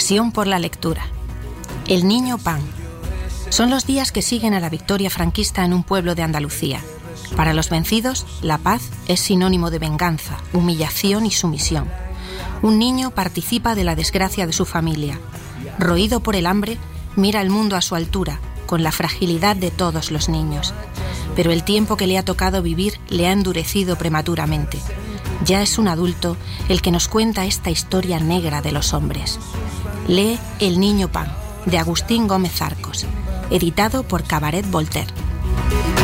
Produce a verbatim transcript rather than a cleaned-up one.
Pasión por la lectura. El niño pan. Son los días que siguen a la victoria franquista en un pueblo de Andalucía. Para los vencidos, la paz es sinónimo de venganza, humillación y sumisión. Un niño participa de la desgracia de su familia. Roído por el hambre, mira el mundo a su altura, con la fragilidad de todos los niños. Pero el tiempo que le ha tocado vivir le ha endurecido prematuramente. Ya es un adulto el que nos cuenta esta historia negra de los hombres. Lee El niño pan, de Agustín Gómez Arcos, editado por Cabaret Voltaire.